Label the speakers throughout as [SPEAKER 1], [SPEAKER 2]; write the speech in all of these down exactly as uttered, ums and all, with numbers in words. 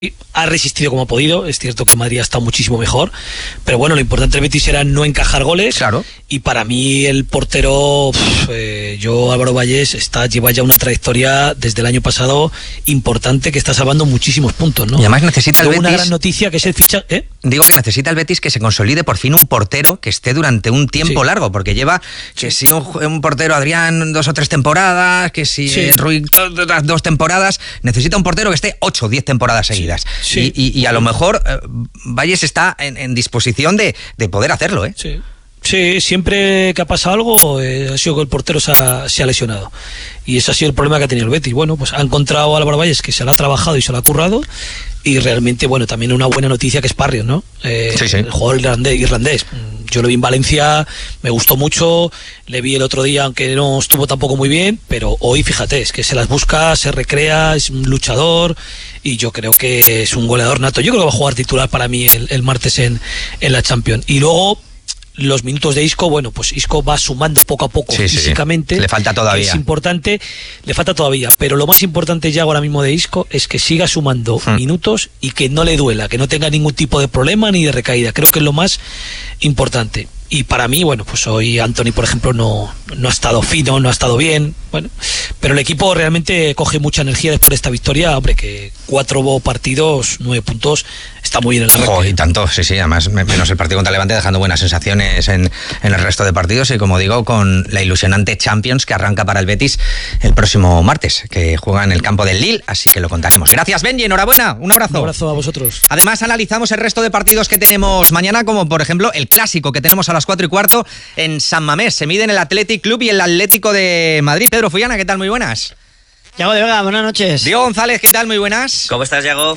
[SPEAKER 1] ha resistido como ha podido. Es cierto que el Madrid ha estado muchísimo mejor, pero bueno, lo importante del Betis era no encajar goles.
[SPEAKER 2] Claro.
[SPEAKER 1] Y para mí el portero, pff, eh, yo Álvaro Valles está lleva ya una trayectoria desde el año pasado importante, que está salvando muchísimos puntos, ¿no?
[SPEAKER 2] Y además necesita
[SPEAKER 1] y
[SPEAKER 2] el Betis,
[SPEAKER 1] una gran noticia que es el fichaje. ¿eh?
[SPEAKER 2] Digo que necesita el Betis que se consolide por fin un portero que esté durante un tiempo
[SPEAKER 1] sí.
[SPEAKER 2] largo, porque lleva que
[SPEAKER 1] sí.
[SPEAKER 2] si un, un portero Adrián dos o tres temporadas, que si sí. Rui dos, dos temporadas, necesita un portero que esté ocho o diez temporadas seguidas. Sí. Sí. Y, y, y a lo mejor eh, Valles está en, en disposición de, de poder hacerlo, ¿eh?
[SPEAKER 1] Sí. Sí, siempre que ha pasado algo eh, ha sido que el portero se ha, se ha lesionado, y ese ha sido el problema que ha tenido el Betis. Bueno, pues ha encontrado a Álvaro Valles, que se lo ha trabajado y se lo ha currado, y realmente, bueno, también una buena noticia que es Parrios, ¿no? Eh,
[SPEAKER 2] sí, sí.
[SPEAKER 1] El jugador irlandés, irlandés. Yo lo vi en Valencia, me gustó mucho, le vi el otro día, aunque no estuvo tampoco muy bien, pero hoy, fíjate, es que se las busca, se recrea, es un luchador, y yo creo que es un goleador nato. Yo creo que va a jugar titular para mí el, el martes en, en la Champions. Y luego los minutos de Isco, bueno, pues Isco va sumando poco a poco
[SPEAKER 2] sí,
[SPEAKER 1] físicamente.
[SPEAKER 2] Sí. Le falta todavía.
[SPEAKER 1] Es importante, le falta todavía, pero lo más importante ya ahora mismo de Isco es que siga sumando hmm. minutos y que no le duela, que no tenga ningún tipo de problema ni de recaída. Creo que es lo más importante. Y para mí, bueno, pues hoy Anthony, por ejemplo, no, no ha estado fino, no ha estado bien, bueno, pero el equipo realmente coge mucha energía después de esta victoria. Hombre, que cuatro partidos, nueve puntos, está muy bien el arranque.
[SPEAKER 2] Oh, y tanto, sí, sí, además menos el partido contra Levante, dejando buenas sensaciones en, en el resto de partidos, y como digo, con la ilusionante Champions que arranca para el Betis el próximo martes, que juega en el campo del Lille, así que lo contaremos. Gracias, Benji, enhorabuena, un abrazo.
[SPEAKER 1] Un abrazo a vosotros.
[SPEAKER 2] Además, analizamos el resto de partidos que tenemos mañana, como por ejemplo el clásico que tenemos a las cuatro y cuarto en San Mamés. Se miden el Athletic Club y el Atlético de Madrid. Pedro Fullana, ¿qué tal? Muy buenas.
[SPEAKER 3] Yago de Vega, buenas noches.
[SPEAKER 2] Diego González, ¿qué tal? Muy buenas.
[SPEAKER 4] ¿Cómo estás, Yago?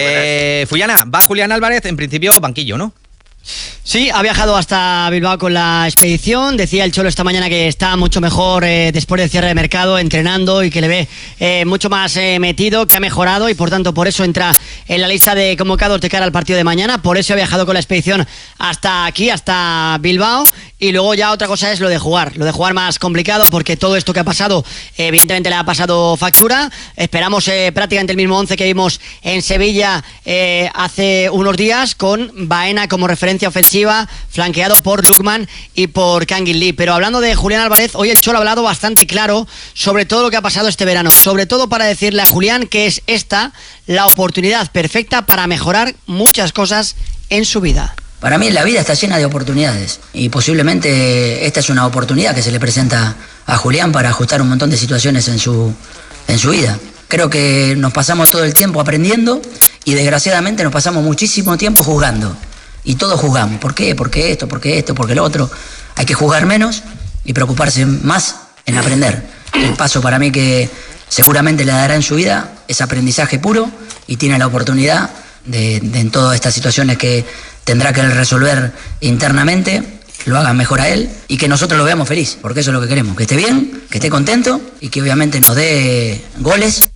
[SPEAKER 2] Eh, Fullana, va Julián Álvarez, en principio banquillo, ¿no?
[SPEAKER 3] Sí, ha viajado hasta Bilbao con la expedición. Decía el Cholo esta mañana que está mucho mejor eh, después del cierre de mercado, entrenando, y que le ve eh, mucho más eh, metido, que ha mejorado, y por tanto por eso entra en la lista de convocados de cara al partido de mañana. Por eso ha viajado con la expedición hasta aquí, hasta Bilbao. Y luego ya otra cosa es lo de jugar, lo de jugar más complicado, porque todo esto que ha pasado eh, evidentemente le ha pasado factura. Esperamos eh, prácticamente el mismo once que vimos en Sevilla eh, hace unos días, con Baena como referencia ofensiva, flanqueado por Lookman y por Kangin Lee. Pero hablando de Julián Álvarez, hoy el Cholo ha hablado bastante claro sobre todo lo que ha pasado este verano, sobre todo para decirle a Julián que es esta la oportunidad perfecta para mejorar muchas cosas en su vida.
[SPEAKER 5] Para mí la vida está llena de oportunidades, y posiblemente esta es una oportunidad que se le presenta a Julián para ajustar un montón de situaciones en su, en su vida. Creo que nos pasamos todo el tiempo aprendiendo, y desgraciadamente nos pasamos muchísimo tiempo juzgando. Y todos juzgamos. ¿Por qué? ¿Por qué esto? ¿Por qué esto? ¿Por qué lo otro? Hay que juzgar menos y preocuparse más en aprender. El paso para mí que seguramente le dará en su vida es aprendizaje puro, y tiene la oportunidad de, de en todas estas situaciones que tendrá que resolver internamente, lo hagan mejor a él, y que nosotros lo veamos feliz, porque eso es lo que queremos, que esté bien, que esté contento, y que obviamente nos dé goles.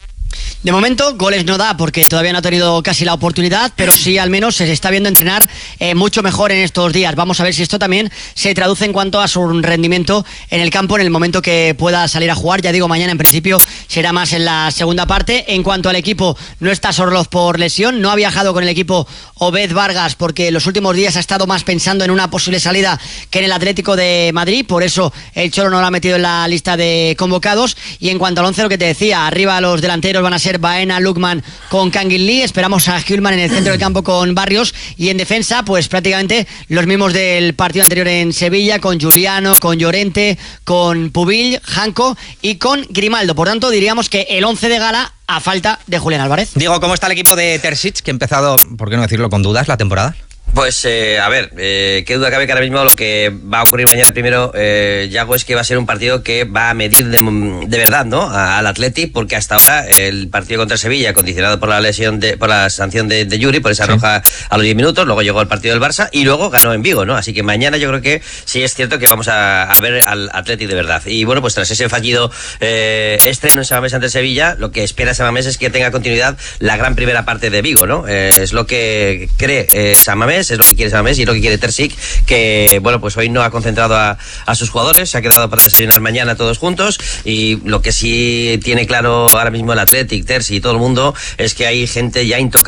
[SPEAKER 3] De momento, goles no da porque todavía no ha tenido casi la oportunidad, pero sí al menos se está viendo entrenar eh, mucho mejor en estos días. Vamos a ver si esto también se traduce en cuanto a su rendimiento en el campo en el momento que pueda salir a jugar. Ya digo, mañana en principio será más en la segunda parte. En cuanto al equipo, no está Sorloz por lesión, no ha viajado con el equipo Obed Vargas porque los últimos días ha estado más pensando en una posible salida que en el Atlético de Madrid, por eso el Cholo no lo ha metido en la lista de convocados. Y en cuanto al once, lo que te decía, arriba los delanteros van a ser Baena, Lookman con Kangin Lee, esperamos a Hjulman en el centro del campo con Barrios, y en defensa pues prácticamente los mismos del partido anterior en Sevilla, con Juliano, con Llorente, con Pubill, Janko y con Grimaldo. Por tanto, diríamos que el once de gala a falta de Julián Álvarez.
[SPEAKER 2] Diego, ¿cómo está el equipo de Terzic, que ha empezado, por qué no decirlo, con dudas la temporada?
[SPEAKER 4] Pues, eh, a ver, eh, qué duda cabe que ahora mismo lo que va a ocurrir mañana primero, eh, Yago, es que va a ser un partido que va a medir de, de verdad, ¿no?, al Athletic, porque hasta ahora el partido contra Sevilla, condicionado por la lesión de, por la sanción de, de Yuri, por esa sí. roja a los diez minutos, luego llegó el partido del Barça y luego ganó en Vigo, ¿no? Así que mañana yo creo que sí es cierto que vamos a, a ver al Athletic de verdad. Y bueno, pues tras ese fallido eh, estreno en San Mamés ante Sevilla, lo que espera San Mamés es que tenga continuidad la gran primera parte de Vigo, ¿no? Eh, es lo que cree eh, San Mamés. Mamés, es lo que quiere Mamés y es lo que quiere Terzic, que bueno, pues hoy no ha concentrado a, a sus jugadores, se ha quedado para desayunar mañana todos juntos, y lo que sí tiene claro ahora mismo el Athletic, Terzic y todo el mundo es que hay gente ya intocable